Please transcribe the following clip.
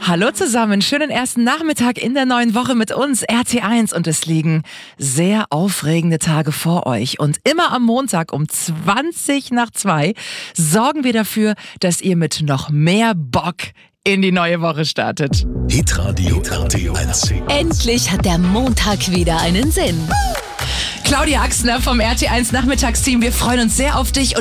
Hallo zusammen, schönen ersten Nachmittag in der neuen Woche mit uns, RT1. Und es liegen sehr aufregende Tage vor euch. Und immer am Montag um 2 sorgen wir dafür, dass ihr mit noch mehr Bock in die neue Woche startet. Hitradio RT1. Endlich hat der Montag wieder einen Sinn. Claudia Axner vom RT1 Nachmittagsteam, wir freuen uns sehr auf dich.